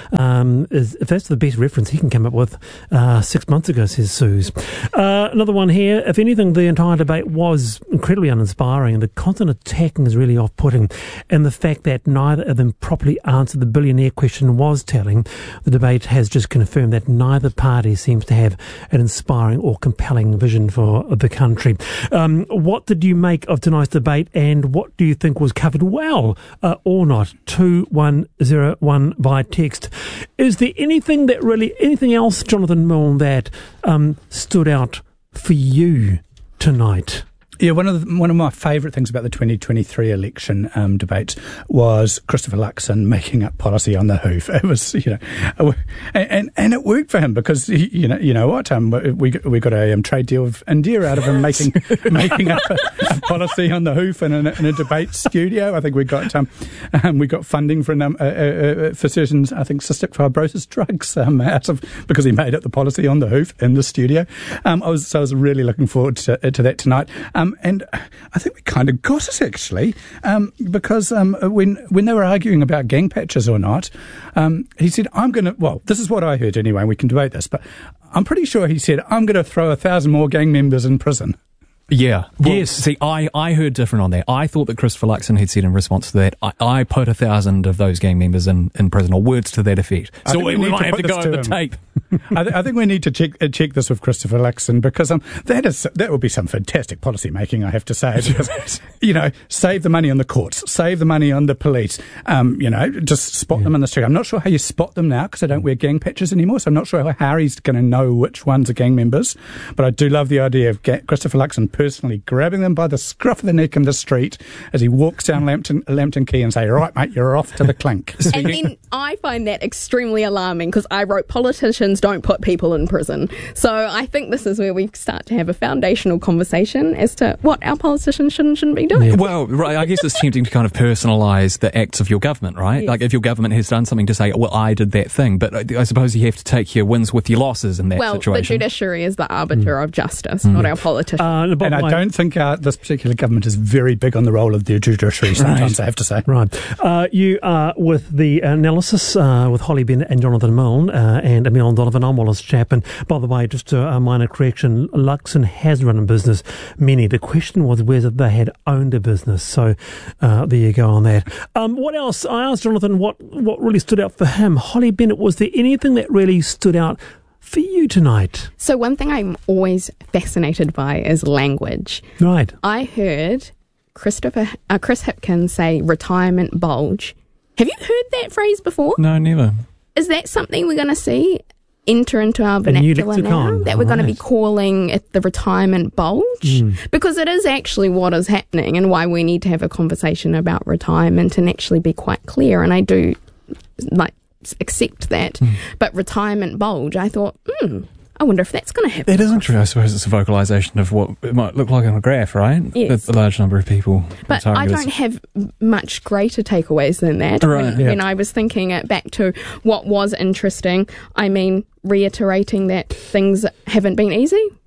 If that's the best reference he can come up with 6 months ago, says Suze. Another one here. If anything, the entire debate was incredibly uninspiring, and the constant attacking is really off-putting, and the fact that neither of them properly answered the billionaire question was telling. The debate has just confirmed that neither party seems to have an inspiring or compelling vision for the country. What did you make of tonight's debate, and what do you think was covered well or not? 2101 by text. Is there anything else, Jonathan Milne, that stood out for you tonight? Yeah, one of my favourite things about the 2023 election debate was Christopher Luxon making up policy on the hoof. It was, and it worked for him because you know what, we got a trade deal with India out of him making up a policy on the hoof in a debate studio. I think we got funding for certain, I think, cystic fibrosis drugs because he made up the policy on the hoof in the studio. I was really looking forward to that tonight. And I think we kind of got it, actually, because when they were arguing about gang patches or not, he said, this is what I heard anyway, and we can debate this, but I'm pretty sure he said, I'm going to throw 1,000 more gang members in prison. Yeah. Well, yes. See, I heard different on that. I thought that Christopher Luxon had said in response to that, I put 1,000 of those gang members in prison, or words to that effect. So we might have to go over the tape. I think we need to check this with Christopher Luxon, because that would be some fantastic policy making, I have to say. Save the money on the courts, save the money on the police. Just spot them in the street. I'm not sure how you spot them now because they don't wear gang patches anymore, so I'm not sure how Harry's going to know which ones are gang members. But I do love the idea of Christopher Luxon personally grabbing them by the scruff of the neck in the street as he walks down Lambton Quay and say, right, mate, you're off to the clink. And then I find that extremely alarming, because I wrote politicians don't put people in prison. So I think this is where we start to have a foundational conversation as to what our politicians should and shouldn't be doing. Yeah. Well, right, I guess it's tempting to kind of personalise the acts of your government, right? Yes. Like if your government has done something to say, well, I did that thing, but I suppose you have to take your wins with your losses in that situation. Well, the judiciary is the arbiter of justice, not our politicians. And I don't think this particular government is very big on the role of the judiciary sometimes, I have to say. Right. You are with the analysis with Holly Bennett and Jonathan Milne and Emile Donovan. I'm Wallace Chapman. By the way, just a minor correction, Luxon has run a business. The question was whether they had owned a business. So there you go on that. What else? I asked Jonathan what really stood out for him. Holly Bennett, was there anything that really stood out for you tonight? So one thing I'm always fascinated by is language. Right. I heard Chris Hipkins say retirement bulge. Have you heard that phrase before? No, never. Is that something we're going to see enter into our vernacular now? That we're going to be calling it the retirement bulge? Because it is actually what is happening, and why we need to have a conversation about retirement and actually be quite clear. And I do accept that. But retirement bulge, I thought, I wonder if that's going to happen. That is interesting. I suppose it's a vocalisation of what it might look like on a graph, right? Yes. A large number of people. But I don't have much greater takeaways than that. Right. When I was thinking back to what was interesting, reiterating that things haven't been easy.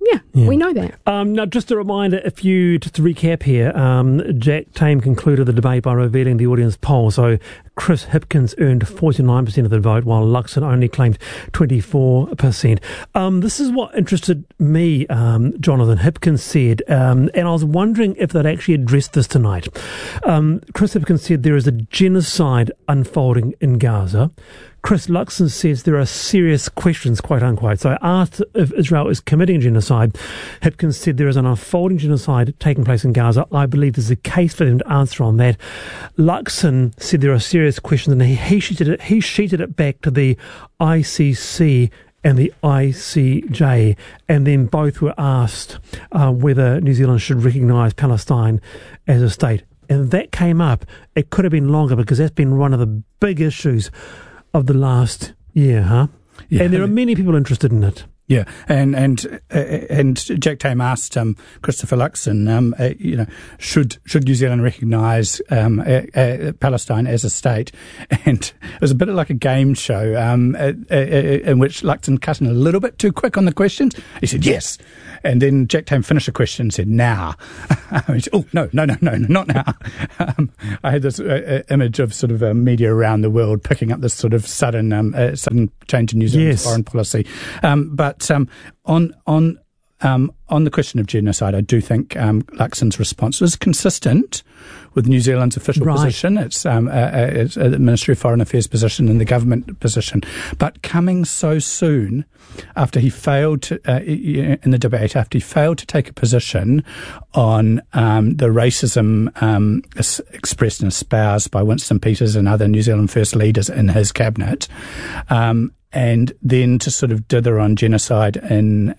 Yeah, we know that. Now, just a reminder, just to recap here, Jack Tame concluded the debate by revealing the audience poll. So Chris Hipkins earned 49% of the vote, while Luxon only claimed 24%. This is what interested me, Jonathan. Hipkins said, and I was wondering if they'd actually addressed this tonight. Chris Hipkins said there is a genocide unfolding in Gaza. Chris Luxon says there are serious questions, quote unquote. So asked if Israel is committing genocide, Hipkins said there is an unfolding genocide taking place in Gaza. I believe there's a case for them to answer on that. Luxon said there are serious questions, and he sheeted it back to the ICC and the ICJ, and then both were asked whether New Zealand should recognise Palestine as a state. And that came up. It could have been longer because that's been one of the big issues of the last year, huh? Yeah. And there are many people interested in it. Yeah, and Jack Tame asked Christopher Luxon, should New Zealand recognise Palestine as a state? And it was a bit like a game show in which Luxon cut in a little bit too quick on the questions. He said yes, and then Jack Tame finished the question and said now. He said, no, not now. I had this image of sort of media around the world picking up this sort of sudden change in New Zealand's foreign policy, but on the question of genocide, I do think Luxon's response was consistent with New Zealand's official position. It's the Ministry of Foreign Affairs position and the government position. But coming so soon after he failed to, in the debate, after he failed to take a position on the racism expressed and espoused by Winston Peters and other New Zealand First leaders in his cabinet, and then to sort of dither on genocide in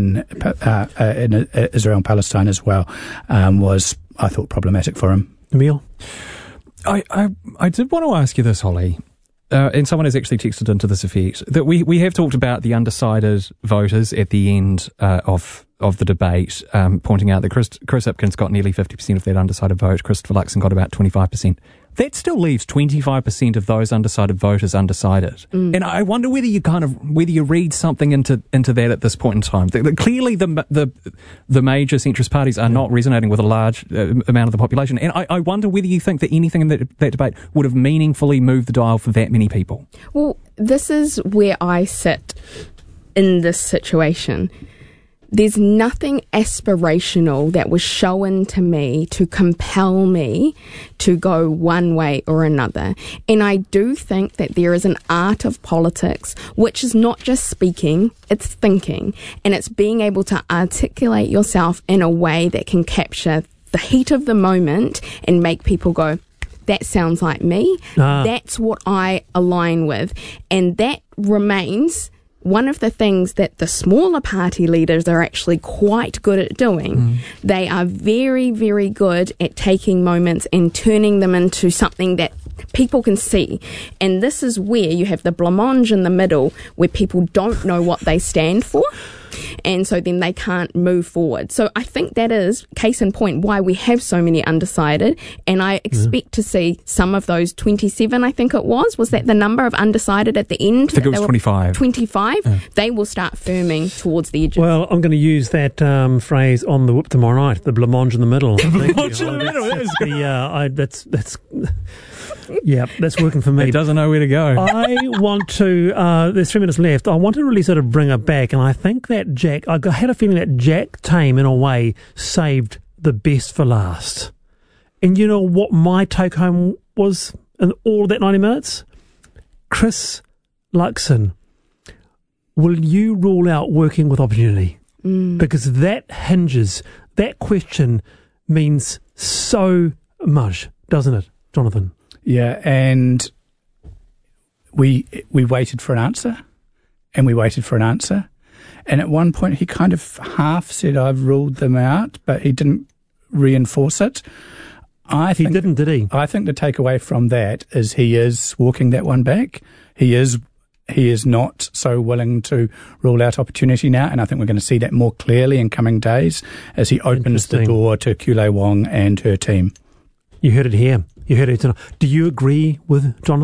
Israel and Palestine as well was, I thought, problematic for him. Emile? I did want to ask you this, Holly, and someone has actually texted into this effect, that we have talked about the undecided voters at the end of the debate, pointing out that Chris Hipkins got nearly 50% of that undecided vote. Christopher Luxon got about 25%. That still leaves 25% of those undecided voters undecided. And I wonder whether you read something into that at this point in time. Clearly the major centrist parties are not resonating with a large amount of the population. And I wonder whether you think that anything in that debate would have meaningfully moved the dial for that many people. Well, this is where I sit in this situation. There's nothing aspirational that was shown to me to compel me to go one way or another. And I do think that there is an art of politics, which is not just speaking, it's thinking. And it's being able to articulate yourself in a way that can capture the heat of the moment and make people go, that sounds like me. That's what I align with. And that remains one of the things that the smaller party leaders are actually quite good at doing. They are very, very good at taking moments and turning them into something that people can see. And this is where you have the blancmange in the middle, where people don't know what they stand for. And so then they can't move forward. So I think that is, case in point, why we have so many undecided. And I expect to see some of those 27, I think it was that the number of undecided at the end? I think it was 25. 25? They will start firming towards the edges. Well, I'm going to use that phrase on the whoop tomorrow night, the blancmange in the middle. The blancmange in the middle, that's working for me. It doesn't know where to go. I want to, there's 3 minutes left. I want to really sort of bring it back, and I think that I had a feeling that Jack Tame, in a way, saved the best for last. And you know what my take home was in all of that 90 minutes? Chris Luxon, will you rule out working with opportunity? Because that question means so much, doesn't it, Jonathan? Yeah, and we waited for an answer, and we waited for an answer. And at one point, he kind of half said, I've ruled them out, but he didn't reinforce it. He didn't, did he? I think the takeaway from that is he is walking that one back. He is not so willing to rule out opportunity now, and I think we're going to see that more clearly in coming days as he opens the door to Kulei Wong and her team. You heard it here. You heard it tonight. Do you agree with Jonathan?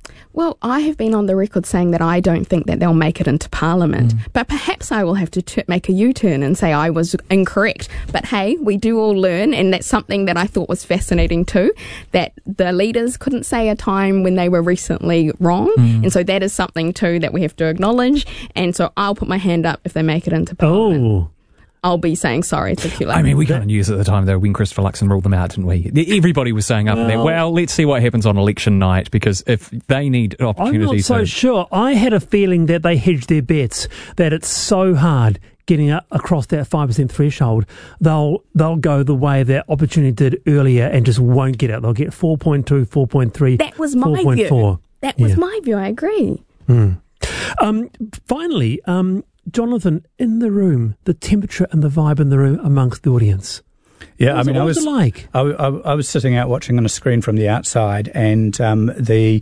Well, I have been on the record saying that I don't think that they'll make it into Parliament. But perhaps I will have to make a U-turn and say I was incorrect. But hey, we do all learn, and that's something that I thought was fascinating too, that the leaders couldn't say a time when they were recently wrong. And so that is something too that we have to acknowledge. And so I'll put my hand up if they make it into Parliament. Oh. I'll be saying sorry to Kula. I mean, we got news at the time, though, when Christopher Luxon ruled them out, didn't we? Everybody was saying up there, well, let's see what happens on election night, because if they need opportunities... I'm not so sure. I had a feeling that they hedged their bets, that it's so hard getting across that 5% threshold. They'll go the way that Opportunity did earlier and just won't get it. They'll get 4.2, 4.3, That was my 4.4. view. That was my view, I agree. Finally, Jonathan, in the room, the temperature and the vibe in the room amongst the audience. Yeah, what was it like? I was sitting out watching on a screen from the outside, and certainly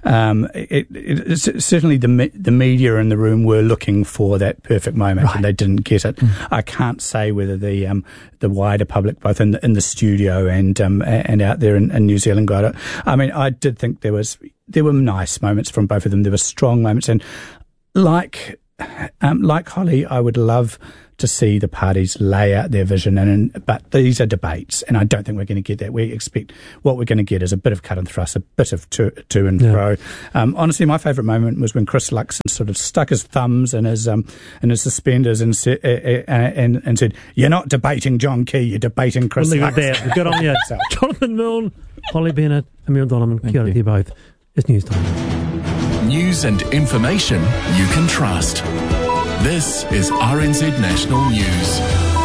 the media in the room were looking for that perfect moment, and they didn't get it. I can't say whether the wider public, both in the studio and out there in New Zealand, got it. I mean, I did think there were nice moments from both of them. There were strong moments, and like Holly, I would love to see the parties lay out their vision, but these are debates, and I don't think we're going to get that. We expect what we're going to get is a bit of cut and thrust, a bit of to and fro. Honestly, my favourite moment was when Chris Luxon sort of stuck his thumbs in his suspenders and said, "You're not debating John Key, you're debating Chris Luxon." We'll leave it there. Good on you. Jonathan Milne, Holly Bennett, Emile Donovan, kia ora to you both. It's news time. News and information you can trust. This is RNZ National News.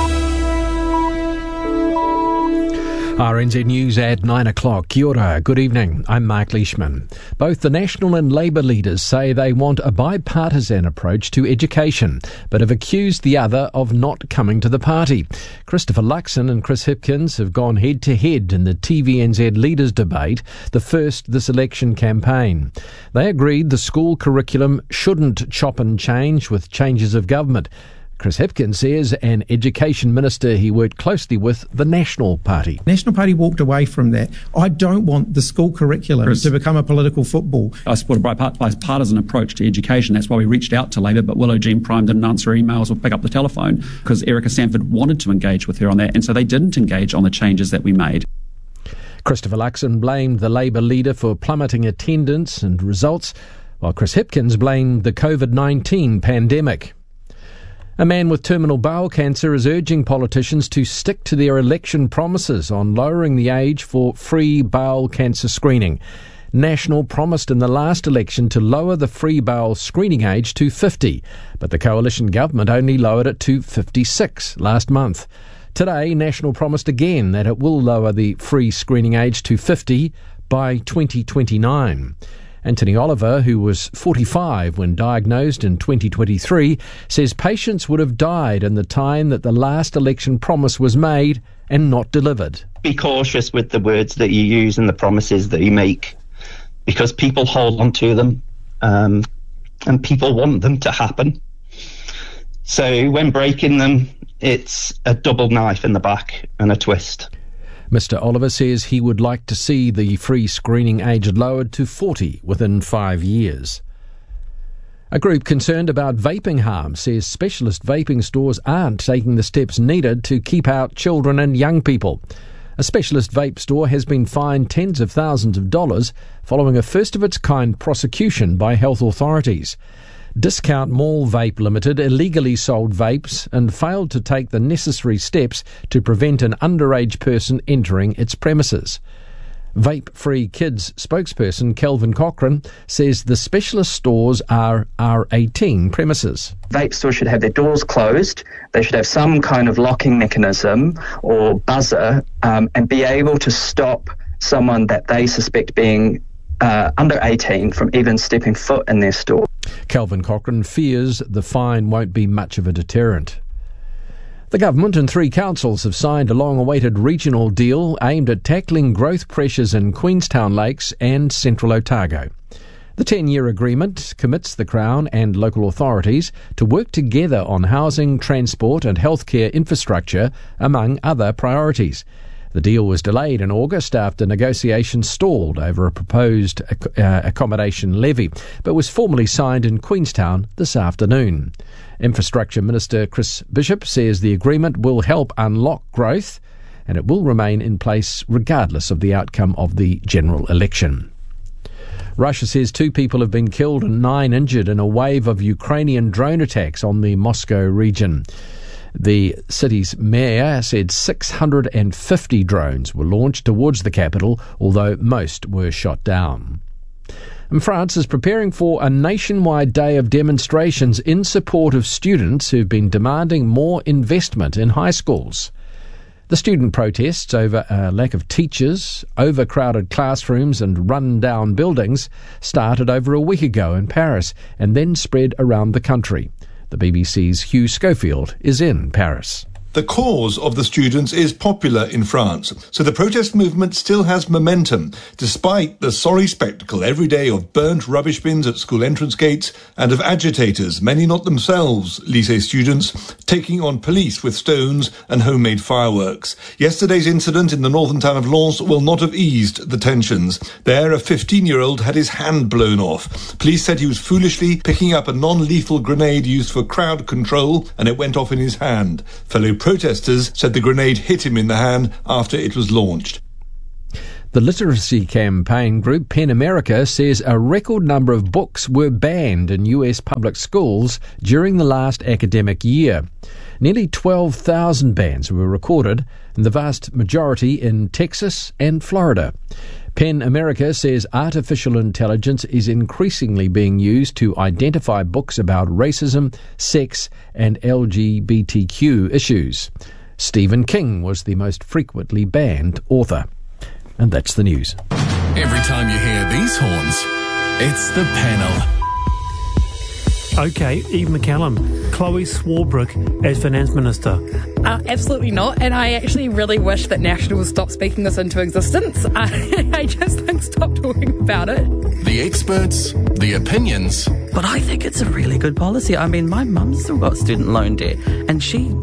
RNZ News at 9 o'clock. Kia ora, good evening. I'm Mark Leishman. Both the National and Labour leaders say they want a bipartisan approach to education, but have accused the other of not coming to the party. Christopher Luxon and Chris Hipkins have gone head-to-head in the TVNZ Leaders Debate, the first this election campaign. They agreed the school curriculum shouldn't chop and change with changes of government. Chris Hipkins says an education minister he worked closely with the National Party. National Party walked away from that. I don't want the school curriculum to become a political football. I support a bipartisan approach to education. That's why we reached out to Labour, but Willow Jean Prime didn't answer emails or pick up the telephone because Erica Sanford wanted to engage with her on that, and so they didn't engage on the changes that we made. Christopher Luxon blamed the Labour leader for plummeting attendance and results, while Chris Hipkins blamed the COVID-19 pandemic. A man with terminal bowel cancer is urging politicians to stick to their election promises on lowering the age for free bowel cancer screening. National promised in the last election to lower the free bowel screening age to 50, but the coalition government only lowered it to 56 last month. Today, National promised again that it will lower the free screening age to 50 by 2029. Anthony Oliver, who was 45 when diagnosed in 2023, says patients would have died in the time that the last election promise was made and not delivered. Be cautious with the words that you use and the promises that you make, because people hold on to them and people want them to happen. So when breaking them, it's a double knife in the back and a twist. Mr. Oliver says he would like to see the free screening age lowered to 40 within 5 years. A group concerned about vaping harm says specialist vaping stores aren't taking the steps needed to keep out children and young people. A specialist vape store has been fined tens of thousands of dollars following a first-of-its-kind prosecution by health authorities. Discount Mall Vape Limited illegally sold vapes and failed to take the necessary steps to prevent an underage person entering its premises. Vape Free Kids spokesperson Kelvin Cochran says the specialist stores are R18 premises. Vape stores should have their doors closed. They should have some kind of locking mechanism or buzzer and be able to stop someone that they suspect being under 18 from even stepping foot in their store. Kelvin Cochran fears the fine won't be much of a deterrent. The government and 3 councils have signed a long-awaited regional deal aimed at tackling growth pressures in Queenstown Lakes and Central Otago. The 10-year agreement commits the Crown and local authorities to work together on housing, transport and healthcare infrastructure, among other priorities. The deal was delayed in August after negotiations stalled over a proposed accommodation levy, but was formally signed in Queenstown this afternoon. Infrastructure Minister Chris Bishop says the agreement will help unlock growth and it will remain in place regardless of the outcome of the general election. Russia says 2 people have been killed and 9 injured in a wave of Ukrainian drone attacks on the Moscow region. The city's mayor said 650 drones were launched towards the capital, although most were shot down. And France is preparing for a nationwide day of demonstrations in support of students who've been demanding more investment in high schools. The student protests over a lack of teachers, overcrowded classrooms and run-down buildings started over a week ago in Paris and then spread around the country. The BBC's Hugh Schofield is in Paris. The cause of the students is popular in France, so the protest movement still has momentum, despite the sorry spectacle every day of burnt rubbish bins at school entrance gates and of agitators, many not themselves lycée students, taking on police with stones and homemade fireworks. Yesterday's incident in the northern town of Lens will not have eased the tensions. There, a 15-year-old had his hand blown off. Police said he was foolishly picking up a non-lethal grenade used for crowd control, and it went off in his hand. Fellow protesters said the grenade hit him in the hand after it was launched. The literacy campaign group PEN America says a record number of books were banned in US public schools during the last academic year. Nearly 12,000 bans were recorded, and the vast majority in Texas and Florida. PEN America says artificial intelligence is increasingly being used to identify books about racism, sex, and LGBTQ issues. Stephen King was the most frequently banned author. And that's the news. Every time you hear these horns, it's the panel. Okay, Eve McCallum, Chloe Swarbrick as Finance Minister. Absolutely not, and I actually really wish that National would stop speaking this into existence. I just think stop talking about it. The experts, the opinions. But I think it's a really good policy. I mean, my mum's still got student loan debt, and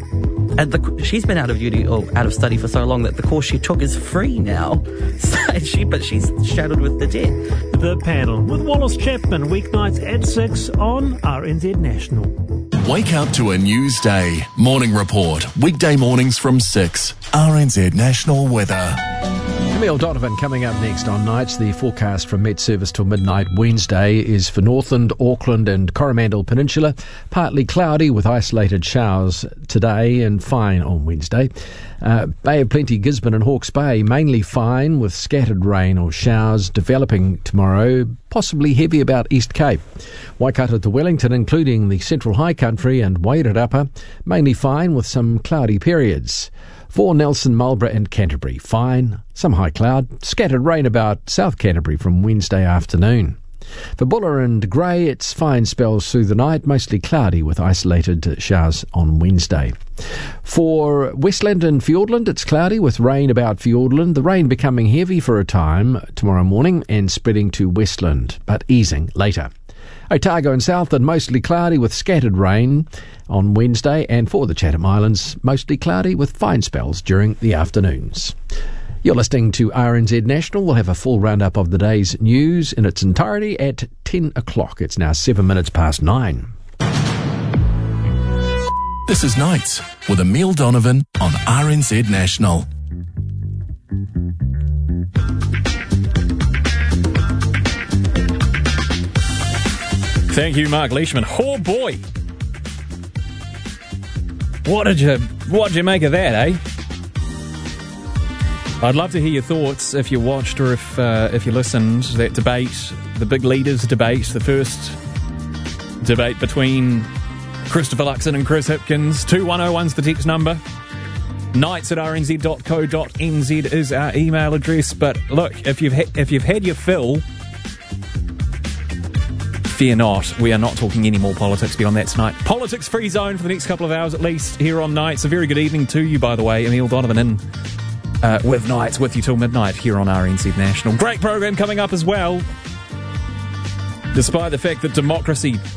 she's been out of uni or out of study for so long that the course she took is free now. But she's shadowed with the debt. The panel with Wallace Chapman, weeknights at 6 on RNZ National. Wake up to a news day. Morning report. Weekday mornings from 6. RNZ National Weather. Emile Donovan coming up next on Nights. The forecast from Met Service till midnight Wednesday is for Northland, Auckland and Coromandel Peninsula. Partly cloudy with isolated showers today and fine on Wednesday. Bay of Plenty, Gisborne and Hawke's Bay mainly fine with scattered rain or showers developing tomorrow, possibly heavy about East Cape. Waikato to Wellington, including the Central High Country and Wairarapa, mainly fine with some cloudy periods. For Nelson, Marlborough and Canterbury, fine, some high cloud, scattered rain about South Canterbury from Wednesday afternoon. For Buller and Grey, it's fine spells through the night, mostly cloudy with isolated showers on Wednesday. For Westland and Fiordland, it's cloudy with rain about Fiordland, the rain becoming heavy for a time tomorrow morning and spreading to Westland, but easing later. Otago and Southland, mostly cloudy with scattered rain on Wednesday, and for the Chatham Islands, mostly cloudy with fine spells during the afternoons. You're listening to RNZ National. We'll have a full roundup of the day's news in its entirety at 10 o'clock. It's now 7 minutes past 9. This is Nights with Emile Donovan on RNZ National. Thank you, Mark Leishman. Oh boy, what did you make of that, eh? I'd love to hear your thoughts if you watched or if you listened. That debate, the big leaders debate, the first debate between Christopher Luxon and Chris Hipkins. 2101's the text number. nights@rnz.co.nz is our email address. But look, if you've had your fill, fear not, we are not talking any more politics beyond that tonight. Politics free zone for the next couple of hours at least here on Nights. A very good evening to you, by the way. Emile Donovan in with Nights, with you till midnight here on RNZ National. Great program coming up as well. Despite the fact that democracy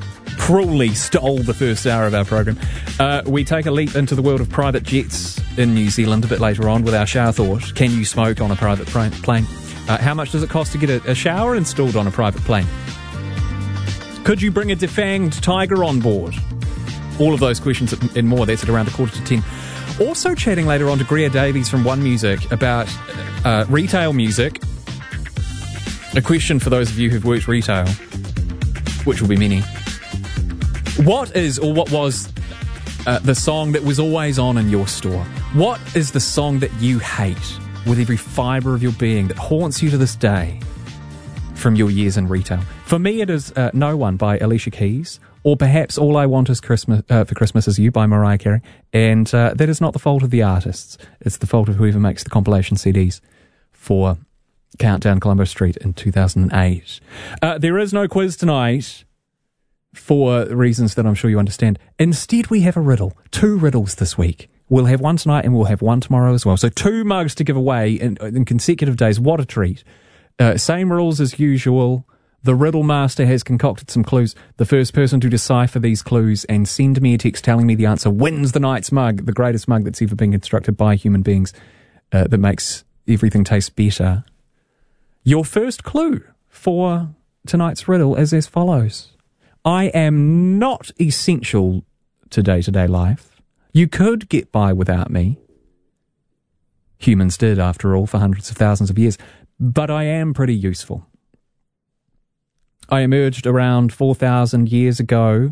cruelly stole the first hour of our program. We take a leap into the world of private jets in New Zealand a bit later on with our shower thought. Can you smoke on a private plane? How much does it cost to get a shower installed on a private plane? Could you bring a defanged tiger on board? All of those questions and more. That's at around 9:45. Also chatting later on to Greer Davies from One Music about retail music. A question for those of you who've worked retail, which will be many. What is or what was the song that was always on in your store? What is the song that you hate with every fibre of your being that haunts you to this day from your years in retail? For me, it is No One by Alicia Keys, or perhaps All I Want Is Christmas for Christmas Is You by Mariah Carey. And that is not the fault of the artists. It's the fault of whoever makes the compilation CDs for Countdown Colombo Street in 2008. There is no quiz tonight for reasons that I'm sure you understand. Instead, we have a riddle. 2 riddles this week. We'll have one tonight and we'll have one tomorrow as well. So 2 mugs to give away in consecutive days. What a treat. Same rules as usual. The riddle master has concocted some clues. The first person to decipher these clues and send me a text telling me the answer wins the night's mug, the greatest mug that's ever been constructed by human beings that makes everything taste better. Your first clue for tonight's riddle is as follows. I am not essential to day-to-day life. You could get by without me. Humans did, after all, for hundreds of thousands of years. But I am pretty useful. I emerged around 4,000 years ago